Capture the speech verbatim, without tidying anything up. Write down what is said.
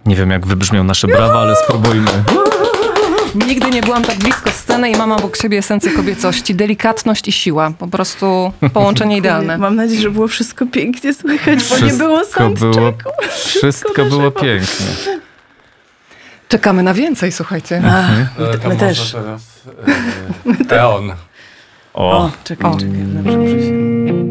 Nie wiem, jak wybrzmią nasze brawa, ale spróbujmy. Nigdy nie byłam tak blisko sceny i mam obok siebie esencję kobiecości, delikatność i siła. Po prostu połączenie idealne. Mam nadzieję, że było wszystko pięknie słychać, bo nie było było, soundchecku. Wszystko na było żywo. pięknie. Czekamy na więcej, słuchajcie. Ach, E, to my może też. teraz e, Teon. O, O, czekaj, czekaj. Dobrze, muszę się...